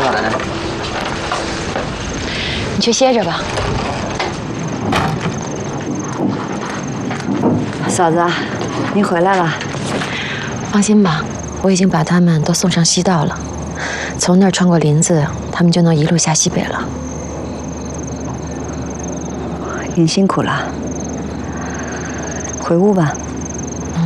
晚。 你去歇着吧。 嫂子，你回来了。 放心吧，我已经把他们都送上西道了，从那儿穿过林子，他们就能一路下西北了。 您辛苦了，回屋吧。